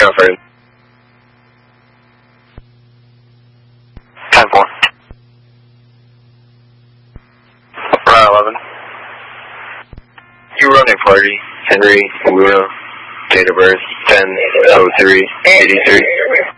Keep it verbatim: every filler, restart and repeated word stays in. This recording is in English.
confirmed. ten four. Route eleven. You run a party, Henry Luna, date of birth ten oh three eighty-three.